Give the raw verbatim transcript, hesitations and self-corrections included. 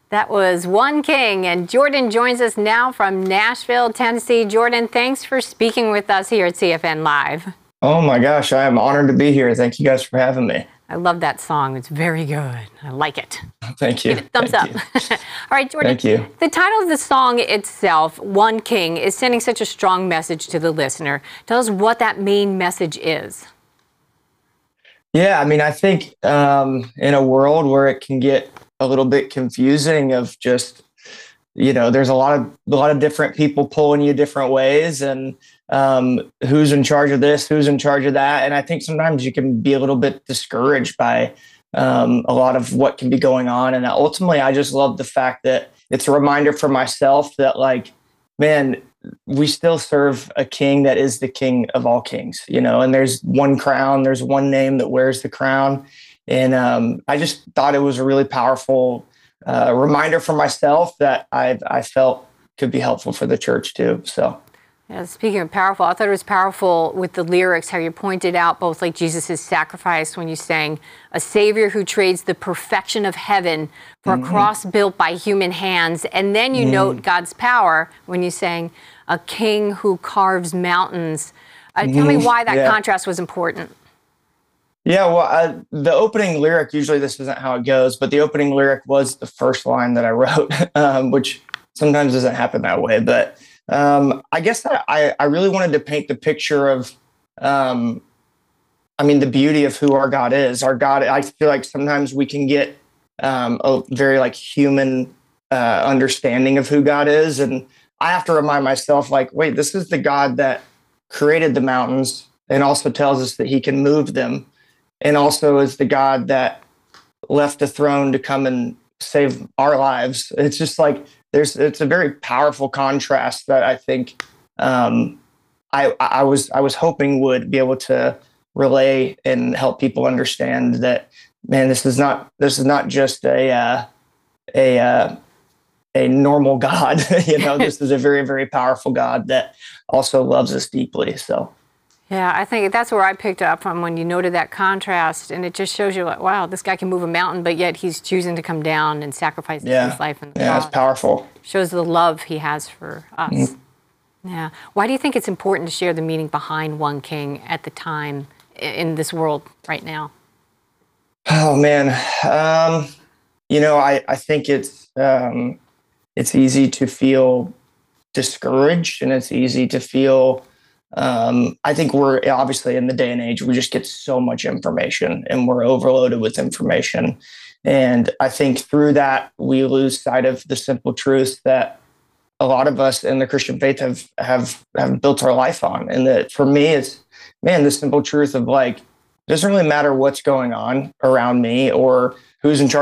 That was One King, and Jordan joins us now from Nashville, Tennessee. Jordan, thanks for speaking with us here at C F N Live. Oh my gosh, I am honored to be here. Thank you guys for having me. I love that song. It's very good. I like it. Thank you. Give it a thumbs Thank up. All right, Jordan. Thank you. The title of the song itself, One King, is sending such a strong message to the listener. Tell us what that main message is. Yeah, I mean, I think um, in a world where it can get a little bit confusing of just, you know, there's a lot of a lot of different people pulling you different ways, and um, who's in charge of this, who's in charge of that. And I think sometimes you can be a little bit discouraged by um, a lot of what can be going on. And ultimately, I just love the fact that it's a reminder for myself that, like, man, we still serve a king that is the king of all kings, you know, and there's one crown, there's one name that wears the crown. And um, I just thought it was a really powerful uh, reminder for myself that I I felt could be helpful for the church too. So, yeah, speaking of powerful, I thought it was powerful with the lyrics, how you pointed out both like Jesus' sacrifice when you sang a savior who trades the perfection of heaven for mm-hmm. a cross built by human hands. And then you mm. note God's power when you sang a king who carves mountains. Uh, mm-hmm. Tell me why that yeah. contrast was important. Yeah, well, I, the opening lyric, usually this isn't how it goes, but the opening lyric was the first line that I wrote, um, which sometimes doesn't happen that way. But um, I guess that I, I really wanted to paint the picture of, um, I mean, the beauty of who our God is. Our God, I feel like sometimes we can get um, a very like human uh, understanding of who God is. And I have to remind myself, like, wait, this is the God that created the mountains and also tells us that he can move them. And also is the God that left the throne to come and save our lives. It's just like there's it's a very powerful contrast that I think um, I I was I was hoping would be able to relay and help people understand that, man, this is not this is not just a uh, a uh, a normal God. You know, this is a very, very powerful God that also loves us deeply. So. Yeah, I think that's where I picked up from when you noted that contrast, and it just shows you like, wow, this guy can move a mountain, but yet he's choosing to come down and sacrifice yeah. his life. In the yeah, it's powerful. Shows the love he has for us. Mm-hmm. Yeah. Why do you think it's important to share the meaning behind One King at the time in this world right now? Oh man, um, you know, I I think it's um, it's easy to feel discouraged, and it's easy to feel. Um, I think we're obviously in the day and age, we just get so much information and we're overloaded with information. And I think through that, we lose sight of the simple truth that a lot of us in the Christian faith have, have, have built our life on. And that for me, it's, man, the simple truth of like, it doesn't really matter what's going on around me or who's in charge